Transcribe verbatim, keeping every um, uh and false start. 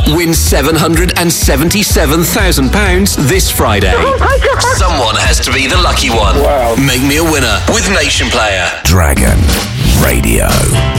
Win seven hundred seventy-seven thousand pounds this Friday. Oh my God. Someone has to be the lucky one. Wow. Make me a winner with Nation Player. Dragon Radio.